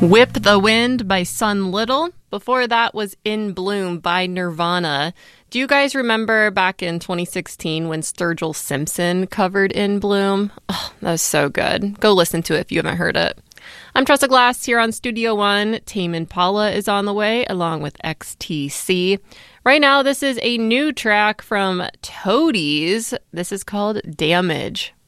Whip the Wind by Sun Little. Before that was In Bloom by Nirvana. Do you guys remember back in 2016 when Sturgill Simpson covered In Bloom? Oh, that was so good. Go listen to it if you haven't heard it. I'm Tressa Glass here on Studio One. Tame Impala is on the way along with XTC. Right now, this is a new track from Toadies. This is called Damage.